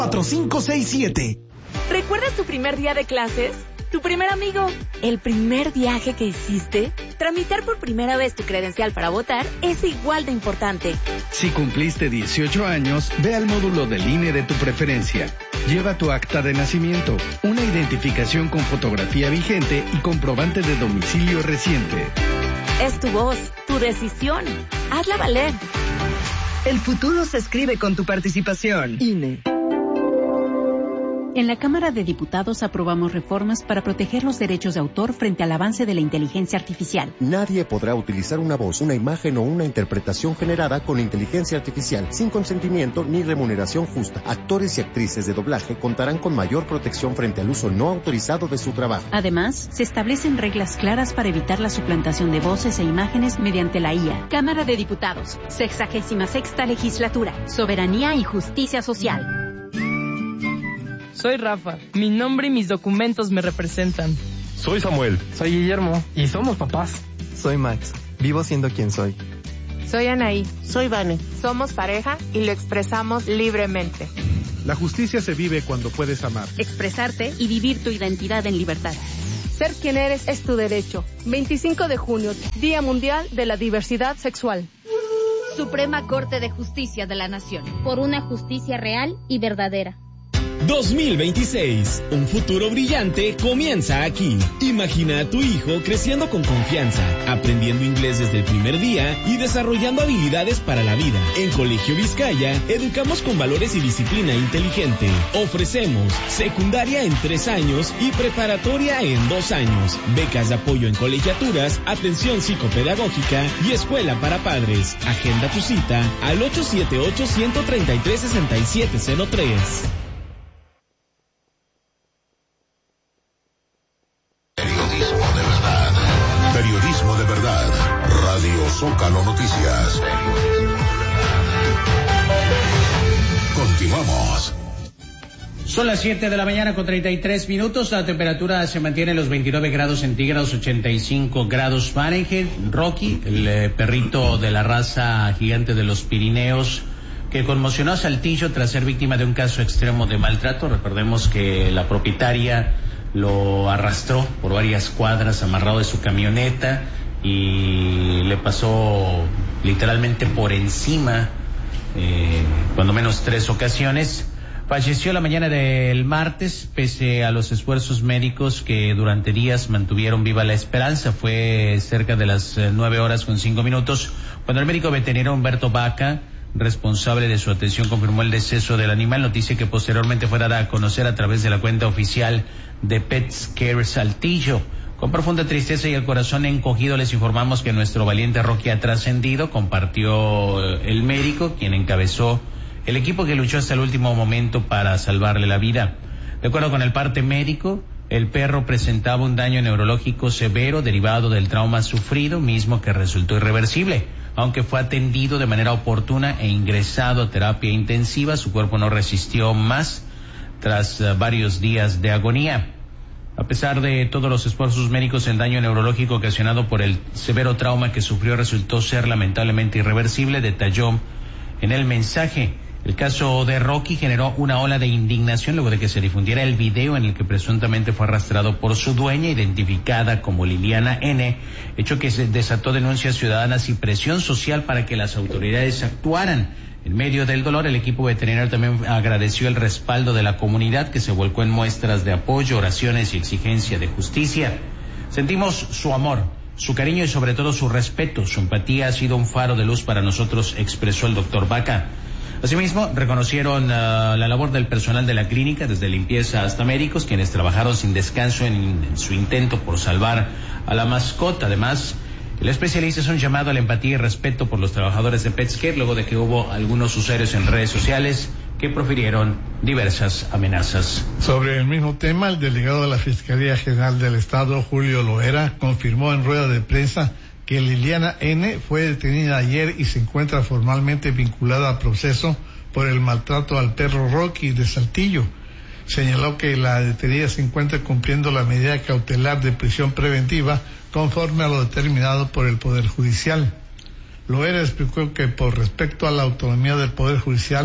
4567. ¿Recuerdas tu primer día de clases? ¿Tu primer amigo? ¿El primer viaje que hiciste? Tramitar por primera vez tu credencial para votar es igual de importante. Si cumpliste 18 años, ve al módulo del INE de tu preferencia. Lleva tu acta de nacimiento, una identificación con fotografía vigente y comprobante de domicilio reciente. Es tu voz, tu decisión. Hazla valer. El futuro se escribe con tu participación. INE. En la Cámara de Diputados aprobamos reformas para proteger los derechos de autor frente al avance de la inteligencia artificial. Nadie podrá utilizar una voz, una imagen o una interpretación generada con inteligencia artificial sin consentimiento ni remuneración justa. Actores y actrices de doblaje contarán con mayor protección frente al uso no autorizado de su trabajo. Además, se establecen reglas claras para evitar la suplantación de voces e imágenes mediante la IA. Cámara de Diputados, 66ª Legislatura, Soberanía y Justicia Social. Soy Rafa. Mi nombre y mis documentos me representan. Soy Samuel. Soy Guillermo. Y somos papás. Soy Max. Vivo siendo quien soy. Soy Anaí. Soy Vane. Somos pareja y lo expresamos libremente. La justicia se vive cuando puedes amar, expresarte y vivir tu identidad en libertad. Ser quien eres es tu derecho. 25 de junio, Día Mundial de la Diversidad Sexual. Suprema Corte de Justicia de la Nación. Por una justicia real y verdadera. 2026. Un futuro brillante comienza aquí. Imagina a tu hijo creciendo con confianza, aprendiendo inglés desde el primer día y desarrollando habilidades para la vida. En Colegio Vizcaya, educamos con valores y disciplina inteligente. Ofrecemos secundaria en 3 años y preparatoria en 2 años. Becas de apoyo en colegiaturas, atención psicopedagógica y escuela para padres. Agenda tu cita al 878-133-6703. Periodismo de verdad. Radio Zócalo Noticias. Continuamos. Son las 7 de la mañana con 33 minutos. La temperatura se mantiene en los 29 grados centígrados, 85 grados Fahrenheit. Rocky, el perrito de la raza gigante de los Pirineos, que conmocionó a Saltillo tras ser víctima de un caso extremo de maltrato. Recordemos que la propietaria lo arrastró por varias cuadras amarrado de su camioneta y le pasó literalmente por encima, cuando menos 3 ocasiones. Falleció la mañana del martes, pese a los esfuerzos médicos que durante días mantuvieron viva la esperanza. Fue cerca de las 9:05 cuando el médico veterinario Humberto Vaca, responsable de su atención, confirmó el deceso del animal, noticia que posteriormente fue dada a conocer a través de la cuenta oficial de Pets Care Saltillo. Con profunda tristeza y el corazón encogido les informamos que nuestro valiente Rocky ha trascendido, compartió el médico, quien encabezó el equipo que luchó hasta el último momento para salvarle la vida. De acuerdo con el parte médico, el perro presentaba un daño neurológico severo derivado del trauma sufrido, mismo que resultó irreversible. Aunque fue atendido de manera oportuna e ingresado a terapia intensiva, su cuerpo no resistió más tras varios días de agonía. A pesar de todos los esfuerzos médicos, el daño neurológico ocasionado por el severo trauma que sufrió resultó ser lamentablemente irreversible, detalló en el mensaje. El caso de Rocky generó una ola de indignación luego de que se difundiera el video en el que presuntamente fue arrastrado por su dueña, identificada como Liliana N., hecho que se desató denuncias ciudadanas y presión social para que las autoridades actuaran. En medio del dolor, el equipo veterinario también agradeció el respaldo de la comunidad, que se volcó en muestras de apoyo, oraciones y exigencia de justicia. Sentimos su amor, su cariño y sobre todo su respeto. Su empatía ha sido un faro de luz para nosotros, expresó el doctor Vaca. Asimismo, reconocieron la labor del personal de la clínica, desde limpieza hasta médicos, quienes trabajaron sin descanso en su intento por salvar a la mascota. Además, el especialista hizo un llamado a la empatía y respeto por los trabajadores de Pets Care, luego de que hubo algunos usuarios en redes sociales que profirieron diversas amenazas. Sobre el mismo tema, el delegado de la Fiscalía General del Estado, Julio Loera, confirmó en rueda de prensa que Liliana N. fue detenida ayer y se encuentra formalmente vinculada a proceso por el maltrato al perro Rocky de Saltillo. Señaló que la detenida se encuentra cumpliendo la medida cautelar de prisión preventiva conforme a lo determinado por el Poder Judicial. Loera explicó que por respecto a la autonomía del Poder Judicial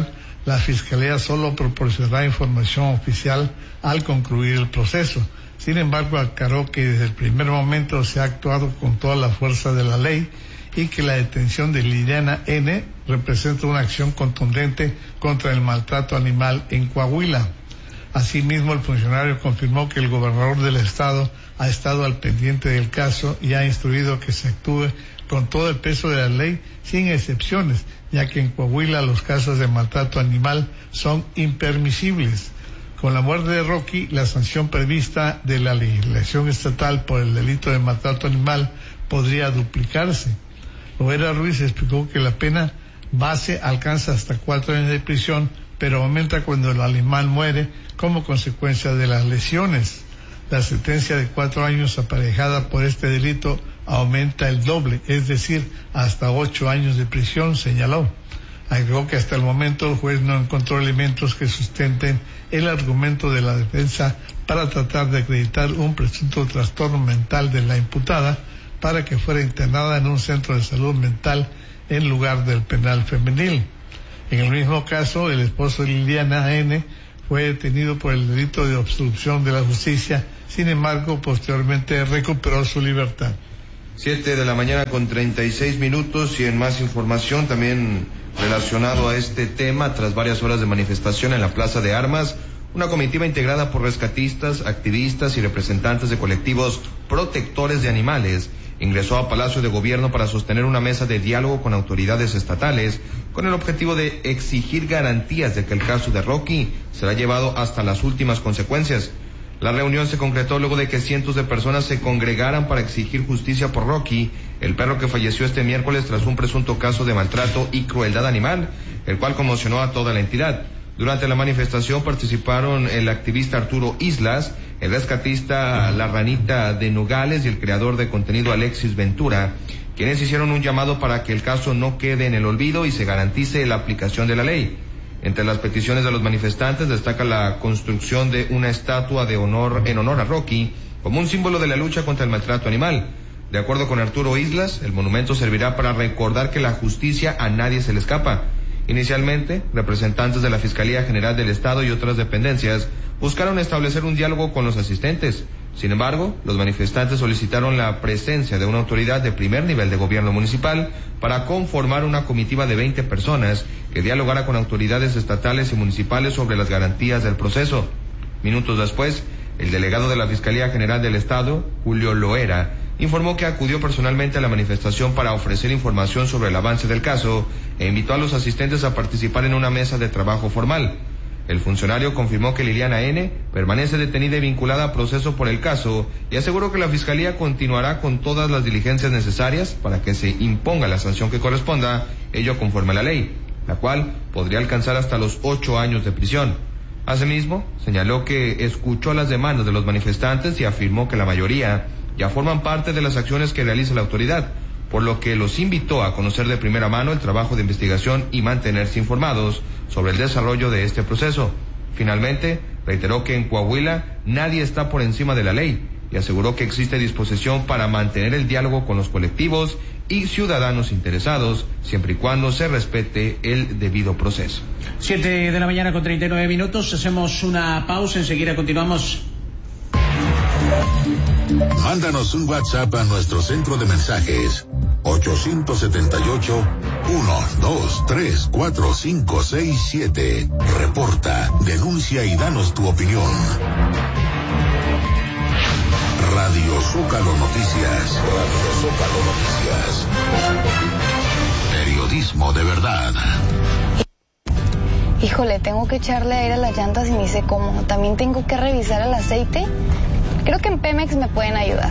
La Fiscalía solo proporcionará información oficial al concluir el proceso. Sin embargo, aclaró que desde el primer momento se ha actuado con toda la fuerza de la ley y que la detención de Liliana N. representa una acción contundente contra el maltrato animal en Coahuila. Asimismo, el funcionario confirmó que el gobernador del estado ha estado al pendiente del caso y ha instruido que se actúe con todo el peso de la ley, sin excepciones, ya que en Coahuila los casos de maltrato animal son impermisibles. Con la muerte de Rocky, la sanción prevista de la legislación estatal por el delito de maltrato animal podría duplicarse. Loera Ruiz explicó que la pena base alcanza hasta 4 años de prisión, pero aumenta cuando el animal muere como consecuencia de las lesiones. La sentencia de 4 años aparejada por este delito aumenta el doble, es decir, hasta 8 años de prisión, señaló. Agregó que hasta el momento el juez no encontró elementos que sustenten el argumento de la defensa para tratar de acreditar un presunto trastorno mental de la imputada para que fuera internada en un centro de salud mental en lugar del penal femenil. En el mismo caso, el esposo de Liliana N. fue detenido por el delito de obstrucción de la justicia, sin embargo, posteriormente recuperó su libertad. 7 de la mañana con 36 minutos y en más información también relacionado a este tema, tras varias horas de manifestación en la Plaza de Armas, una comitiva integrada por rescatistas, activistas y representantes de colectivos protectores de animales ingresó a Palacio de Gobierno para sostener una mesa de diálogo con autoridades estatales con el objetivo de exigir garantías de que el caso de Rocky será llevado hasta las últimas consecuencias. La reunión se concretó luego de que cientos de personas se congregaran para exigir justicia por Rocky, el perro que falleció este miércoles tras un presunto caso de maltrato y crueldad animal, el cual conmocionó a toda la entidad. Durante la manifestación participaron el activista Arturo Islas, el rescatista La Ranita de Nogales y el creador de contenido Alexis Ventura, quienes hicieron un llamado para que el caso no quede en el olvido y se garantice la aplicación de la ley. Entre las peticiones de los manifestantes destaca la construcción de una estatua de honor en honor a Rocky como un símbolo de la lucha contra el maltrato animal. De acuerdo con Arturo Islas, el monumento servirá para recordar que la justicia a nadie se le escapa. Inicialmente, representantes de la Fiscalía General del Estado y otras dependencias buscaron establecer un diálogo con los asistentes. Sin embargo, los manifestantes solicitaron la presencia de una autoridad de primer nivel de gobierno municipal para conformar una comitiva de 20 personas que dialogara con autoridades estatales y municipales sobre las garantías del proceso. Minutos después, el delegado de la Fiscalía General del Estado, Julio Loera, informó que acudió personalmente a la manifestación para ofrecer información sobre el avance del caso e invitó a los asistentes a participar en una mesa de trabajo formal. El funcionario confirmó que Liliana N. permanece detenida y vinculada a proceso por el caso y aseguró que la Fiscalía continuará con todas las diligencias necesarias para que se imponga la sanción que corresponda, ello conforme a la ley, la cual podría alcanzar hasta los 8 años de prisión. Asimismo, señaló que escuchó las demandas de los manifestantes y afirmó que la mayoría ya forman parte de las acciones que realiza la autoridad, por lo que los invitó a conocer de primera mano el trabajo de investigación y mantenerse informados sobre el desarrollo de este proceso. Finalmente, reiteró que en Coahuila nadie está por encima de la ley y aseguró que existe disposición para mantener el diálogo con los colectivos y ciudadanos interesados, siempre y cuando se respete el debido proceso. 7 de la mañana con 39 minutos, hacemos una pausa, enseguida continuamos. Mándanos un WhatsApp a nuestro centro de mensajes 878-123-4567. Reporta, denuncia y danos tu opinión. Radio Zócalo Noticias. Radio Zócalo Noticias. Periodismo de verdad. Híjole, tengo que echarle aire a las llantas y ni sé cómo. También tengo que revisar el aceite. Creo que en Pemex me pueden ayudar.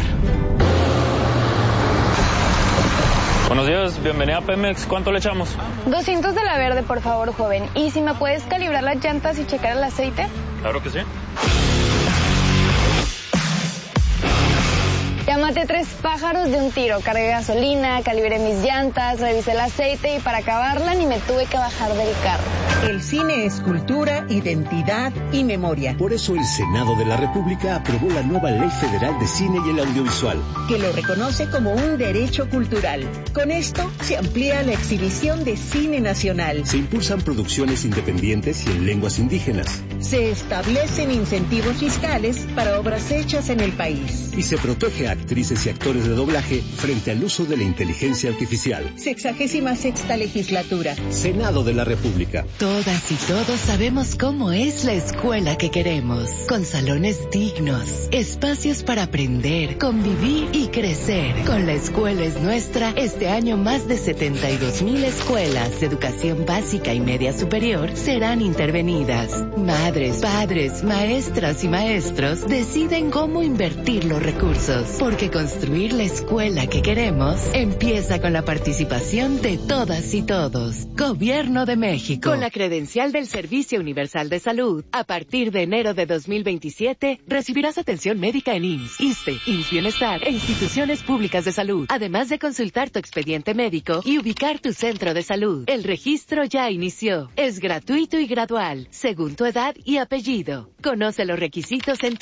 Buenos días, bienvenida a Pemex. ¿Cuánto le echamos? 200 de la verde, por favor, joven. ¿Y si me puedes calibrar las llantas y checar el aceite? Claro que sí. Llama Maté 3 pájaros de un tiro. Cargué gasolina, calibré mis llantas, revisé el aceite y para acabarla ni me tuve que bajar del carro. El cine es cultura, identidad y memoria. Por eso el Senado de la República aprobó la nueva Ley Federal de Cine y el Audiovisual, que lo reconoce como un derecho cultural. Con esto se amplía la exhibición de cine nacional. Se impulsan producciones independientes y en lenguas indígenas. Se establecen incentivos fiscales para obras hechas en el país. Y se protege a actrices y actores de doblaje frente al uso de la inteligencia artificial. 66ª legislatura. Senado de la República. Todas y todos sabemos cómo es la escuela que queremos. Con salones dignos, espacios para aprender, convivir y crecer. Con La Escuela es Nuestra, este año más de 72,000 escuelas de educación básica y media superior serán intervenidas. Madres, padres, maestras y maestros deciden cómo invertir los recursos, porque construir la escuela que queremos empieza con la participación de todas y todos. Gobierno de México. Con la credencial del Servicio Universal de Salud, a partir de enero de 2027, recibirás atención médica en IMSS, ISSSTE, IMSS Bienestar e instituciones públicas de salud, además de consultar tu expediente médico y ubicar tu centro de salud. El registro ya inició. Es gratuito y gradual, según tu edad y apellido. Conoce los requisitos en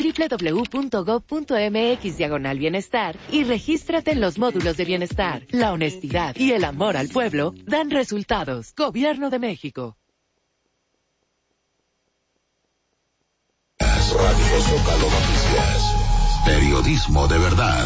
www.gov.mx/bienestar y regístrate en los módulos de bienestar. La honestidad y el amor al pueblo dan resultados. Gobierno de México. Radio Zócalo Noticias. Periodismo de verdad.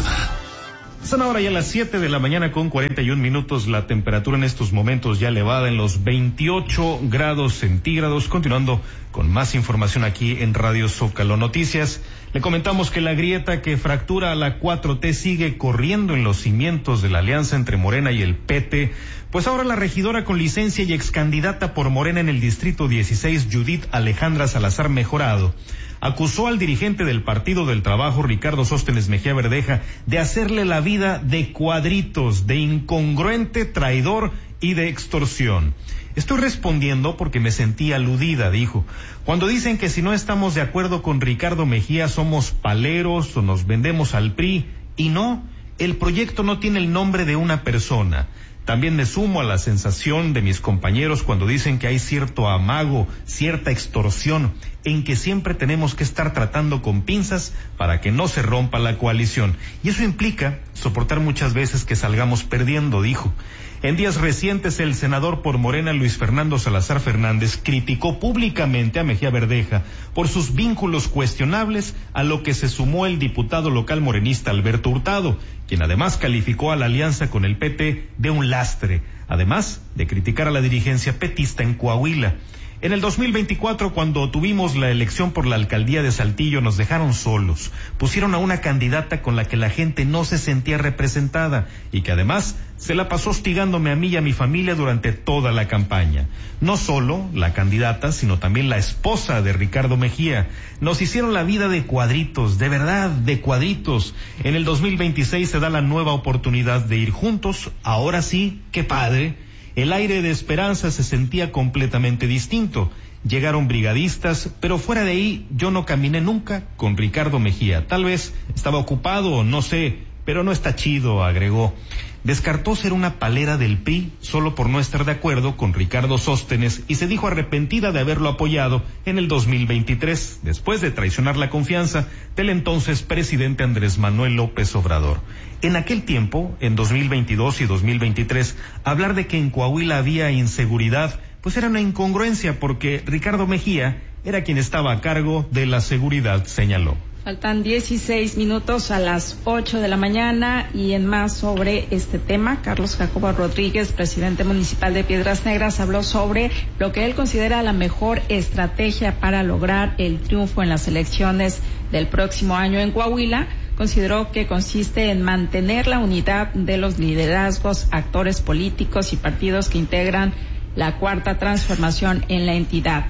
Son ahora ya las 7 de la mañana con 41 minutos. La temperatura en estos momentos ya elevada en los 28 grados centígrados. Continuando con más información aquí en Radio Zócalo Noticias. Le comentamos que la grieta que fractura a la 4T sigue corriendo en los cimientos de la alianza entre Morena y el PT. Pues ahora la regidora con licencia y excandidata por Morena en el Distrito 16, Judith Alejandra Salazar Mejorado, acusó al dirigente del Partido del Trabajo, Ricardo Sóstenes Mejía Verdeja, de hacerle la vida de cuadritos, de incongruente, traidor y de extorsión. Estoy respondiendo porque me sentí aludida, dijo. Cuando dicen que si no estamos de acuerdo con Ricardo Mejía somos paleros o nos vendemos al PRI, y no, el proyecto no tiene el nombre de una persona. También me sumo a la sensación de mis compañeros cuando dicen que hay cierto amago, cierta extorsión, en que siempre tenemos que estar tratando con pinzas para que no se rompa la coalición. Y eso implica soportar muchas veces que salgamos perdiendo, dijo. En días recientes, el senador por Morena, Luis Fernando Salazar Fernández, criticó públicamente a Mejía Verdeja por sus vínculos cuestionables, a lo que se sumó el diputado local morenista Alberto Hurtado, quien además calificó a la alianza con el PT de un lastre, además de criticar a la dirigencia petista en Coahuila. En el 2024, cuando tuvimos la elección por la alcaldía de Saltillo, nos dejaron solos. Pusieron a una candidata con la que la gente no se sentía representada y que además se la pasó hostigándome a mí y a mi familia durante toda la campaña. No solo la candidata, sino también la esposa de Ricardo Mejía. Nos hicieron la vida de cuadritos, de verdad, de cuadritos. En el 2026 se da la nueva oportunidad de ir juntos. Ahora sí, qué padre. El aire de esperanza se sentía completamente distinto. Llegaron brigadistas, pero fuera de ahí yo no caminé nunca con Ricardo Mejía. Tal vez estaba ocupado, no sé, pero no está chido, agregó. Descartó ser una palera del PRI solo por no estar de acuerdo con Ricardo Sóstenes y se dijo arrepentida de haberlo apoyado en el 2023, después de traicionar la confianza del entonces presidente Andrés Manuel López Obrador. En aquel tiempo, en 2022 y 2023, hablar de que en Coahuila había inseguridad, pues era una incongruencia porque Ricardo Mejía era quien estaba a cargo de la seguridad, señaló. Faltan 16 minutos a las 8 de la mañana y en más sobre este tema, Carlos Jacobo Rodríguez, presidente municipal de Piedras Negras, habló sobre lo que él considera la mejor estrategia para lograr el triunfo en las elecciones del próximo año en Coahuila. Consideró que consiste en mantener la unidad de los liderazgos, actores políticos y partidos que integran la Cuarta Transformación en la entidad.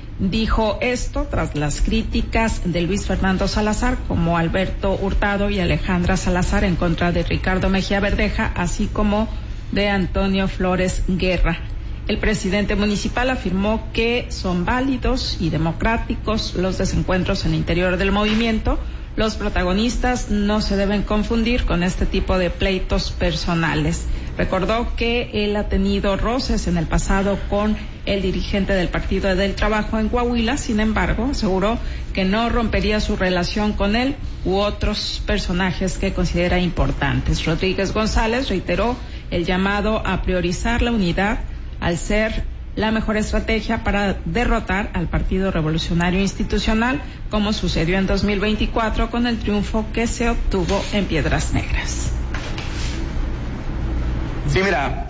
Dijo esto tras las críticas de Luis Fernando Salazar, como Alberto Hurtado y Alejandra Salazar, en contra de Ricardo Mejía Verdeja, así como de Antonio Flores Guerra. El presidente municipal afirmó que son válidos y democráticos los desencuentros en el interior del movimiento. Los protagonistas no se deben confundir con este tipo de pleitos personales. Recordó que él ha tenido roces en el pasado con el dirigente del Partido del Trabajo en Coahuila. Sin embargo, aseguró que no rompería su relación con él u otros personajes que considera importantes. Rodríguez González reiteró el llamado a priorizar la unidad al ser la mejor estrategia para derrotar al Partido Revolucionario Institucional, como sucedió en 2024 con el triunfo que se obtuvo en Piedras Negras. Sí, mira,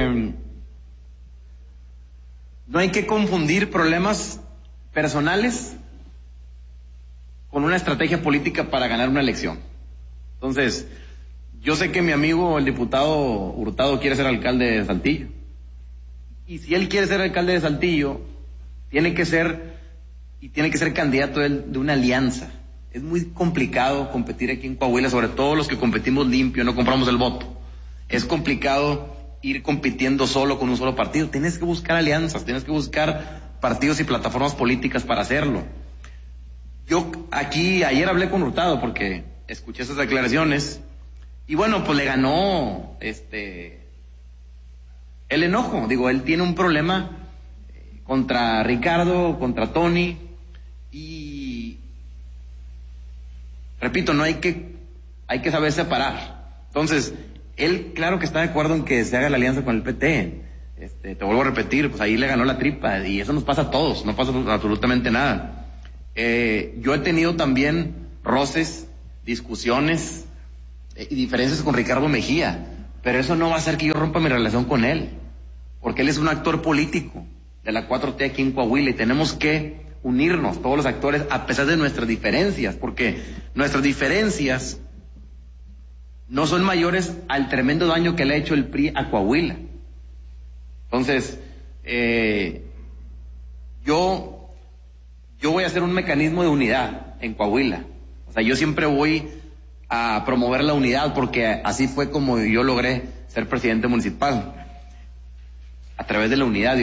no hay que confundir problemas personales con una estrategia política para ganar una elección. Entonces, yo sé que mi amigo, el diputado Hurtado, quiere ser alcalde de Saltillo. Y si él quiere ser alcalde de Saltillo, tiene que ser candidato de una alianza. Es muy complicado competir aquí en Coahuila, sobre todo los que competimos limpio, no compramos el voto. Es complicado ir compitiendo solo con un solo partido. Tienes que buscar alianzas, tienes que buscar partidos y plataformas políticas para hacerlo. Yo ayer hablé con Hurtado porque escuché esas declaraciones y bueno, pues le ganó el enojo. Digo, él tiene un problema contra Ricardo, contra Tony, y repito, hay que saber separar. Entonces, él claro que está de acuerdo en que se haga la alianza con el PT. Te vuelvo a repetir, pues ahí le ganó la tripa, y eso nos pasa a todos, no pasa absolutamente nada. Yo he tenido también roces, discusiones y diferencias con Ricardo Mejía, pero eso no va a hacer que yo rompa mi relación con él, porque él es un actor político de la 4T aquí en Coahuila, y tenemos que unirnos todos los actores a pesar de nuestras diferencias, porque nuestras diferencias no son mayores al tremendo daño que le ha hecho el PRI a Coahuila. Entonces, yo voy a hacer un mecanismo de unidad en Coahuila. O sea, yo siempre voy a promover la unidad, porque así fue como yo logré ser presidente municipal, a través de la unidad.